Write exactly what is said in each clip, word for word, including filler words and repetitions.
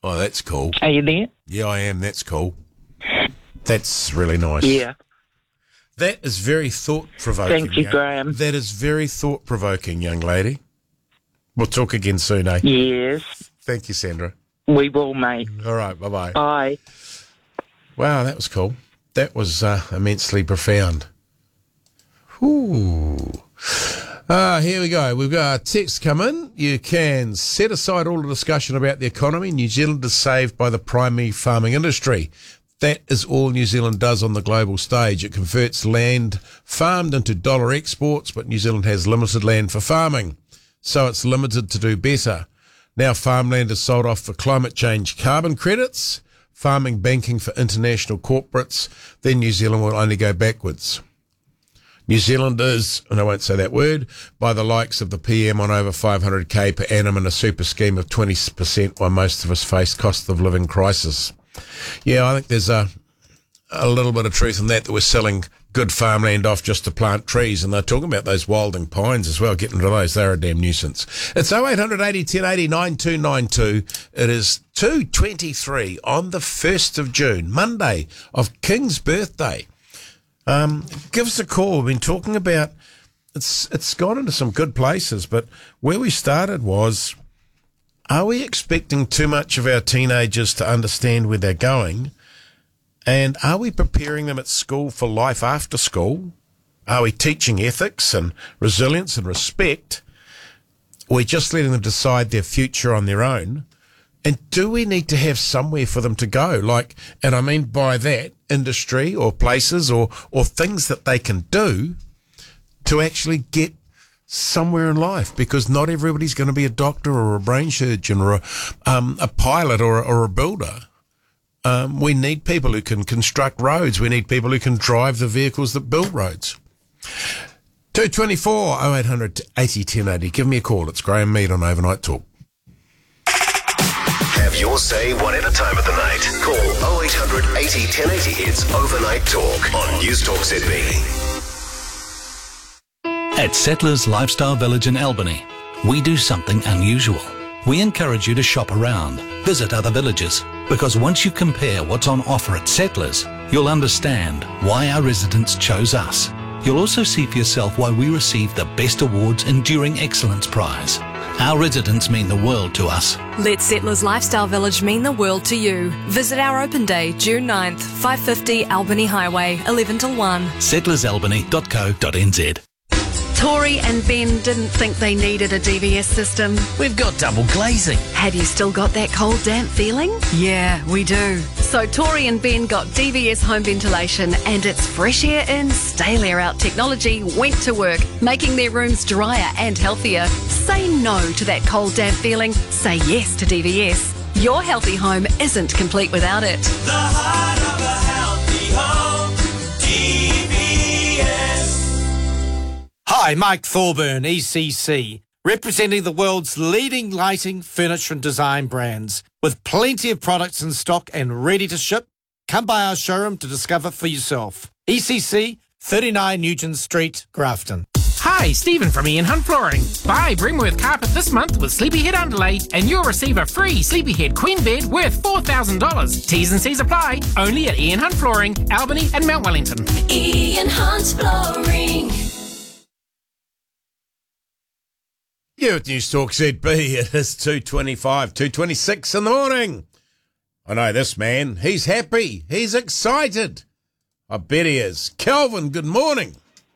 Oh, that's cool. Are you there? Yeah, I am. That's cool. That's really nice. Yeah. That is very thought-provoking. Thank you, young- Graham. That is very thought-provoking, young lady. We'll talk again soon, eh? Yes, Thank you, Sandra. we will, mate. All right, bye-bye. Bye. Wow, that was cool. That was uh, immensely profound. Ooh. Ah, here we go. We've got a text come in. You can set aside all the discussion about the economy. New Zealand is saved by the primary farming industry. That is all New Zealand does on the global stage. It converts land farmed into dollar exports, but New Zealand has limited land for farming, so it's limited to do better. Now farmland is sold off for climate change carbon credits, farming banking for international corporates, then New Zealand will only go backwards. New Zealand is, and I won't say that word, by the likes of the P M on over five hundred K per annum in a super scheme of twenty percent while most of us face cost of living crisis. Yeah, I think there's a a little bit of truth in that, that we're selling good farmland off just to plant trees, and they're talking about those wilding pines as well, getting rid of those. They're a damn nuisance. It's oh eight hundred eighty ten eighty nine two nine two. It is two twenty-three on the first of June, Monday of King's birthday. Um, give us a call. We've been talking about, it's it's gone into some good places, but where we started was, are we expecting too much of our teenagers to understand where they're going? And are we preparing them at school for life after school? Are we teaching ethics and resilience and respect? Or are we just letting them decide their future on their own? And do we need to have somewhere for them to go? Like, and I mean by that, industry or places or, or things that they can do to actually get somewhere in life, because not everybody's going to be a doctor or a brain surgeon or a, um, a pilot or, a- or a builder. Um, we need people who can construct roads. We need people who can drive the vehicles that build roads. two twenty-four, oh eight hundred eighty ten eighty. Give me a call. It's Graham Mead on Overnight Talk. Have your say whatever time of the night. Call oh eight hundred eighty ten eighty. It's Overnight Talk on News Talk Z B. At Settlers Lifestyle Village in Albany, we do something unusual. We encourage you to shop around, visit other villages, because once you compare what's on offer at Settlers, you'll understand why our residents chose us. You'll also see for yourself why we received the Best Awards Enduring Excellence Prize. Our residents mean the world to us. Let Settlers Lifestyle Village mean the world to you. Visit our open day, June ninth, five fifty Albany Highway, eleven till one. settlers albany dot co dot n z. Tori and Ben didn't think they needed a D V S system. We've got double glazing. Have you still got that cold, damp feeling? Yeah, we do. So Tori and Ben got D V S home ventilation, and its fresh air in, stale air out technology went to work, making their rooms drier and healthier. Say no to that cold, damp feeling. Say yes to D V S. Your healthy home isn't complete without it. The heart of a healthy home, D V S. Hi, Mike Thorburn, E C C, representing the world's leading lighting, furniture and design brands. With plenty of products in stock and ready to ship, come by our showroom to discover for yourself. E C C, thirty-nine Nugent Street, Grafton. Hi, Stephen from Ian Hunt Flooring. Buy Brimworth Carpet this month with Sleepyhead Underlay and you'll receive a free Sleepyhead Queen Bed worth four thousand dollars. T's and C's apply. Only at Ian Hunt Flooring, Albany and Mount Wellington. Ian Hunt Flooring. Yeah, with News Talk Z B, it is two twenty-five, two twenty-six in the morning. I know this man. He's happy. He's excited. I bet he is. Kelvin, good morning.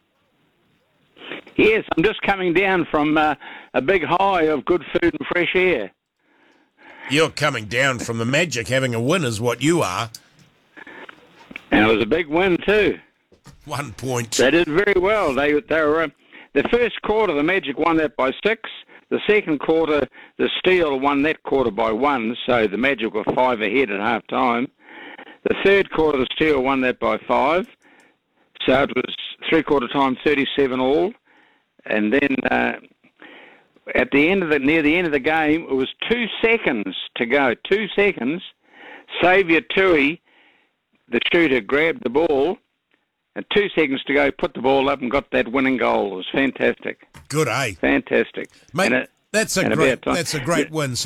Yes, I'm just coming down from uh, a big high of good food and fresh air. You're coming down from the Magic. Having a win is what you are. And it was a big win too. One point. They did very well. They they were uh, the first quarter. The Magic won that by six. The second quarter, the Steel won that quarter by one. So the Magic were five ahead at half time. The third quarter, the Steel won that by five. So it was three quarter time, thirty-seven all. And then uh, at the end of the near the end of the game, it was two seconds to go. Two seconds. Xavier Tui, the shooter, grabbed the ball, and two seconds to go, put the ball up and got that winning goal. It was fantastic. Good, eh? Fantastic. Mate, and it, that's a and great about time. that's a great win.